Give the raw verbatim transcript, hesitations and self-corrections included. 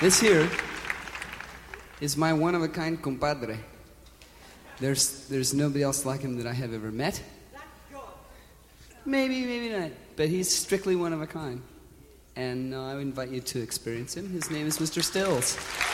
This here is my one-of-a-kind compadre. There's there's nobody else like him that I have ever met. Maybe, maybe not. But he's strictly one of a kind. And uh, I would invite you to experience him. His name is Mister Stills.